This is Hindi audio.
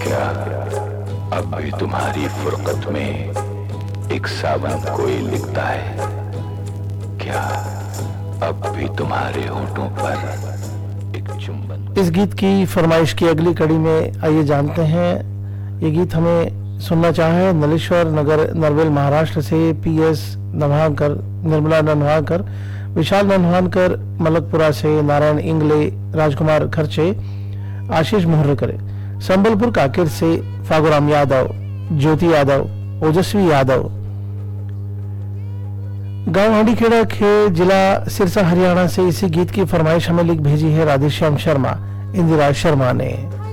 क्या अब भी तुम्हारी फुरकत में एक सावन कोई लिखता है? क्या अब भी तुम्हारे होठों पर एक चुंबन? इस गीत की फरमाइश की अगली कड़ी में आइए जानते हैं। ये गीत हमें सुनना चाहे नलेश्वर नगर नरवेल महाराष्ट्र से पीएस नन्हाकर, निर्मला नन्हाकर, विशाल नन्हाकर, मलकपुरा से नारायण इंगले, राजकुमार खर्चे, आशीष मुहर्रकर, संबलपुर काकेर से फागुराम यादव, ज्योति यादव, ओजस्वी यादव, गांव हांडीखेड़ा के जिला सिरसा हरियाणा से इसी गीत की फरमाइश हमें लिख भेजी है राधेश्याम शर्मा, इंदिरा शर्मा ने।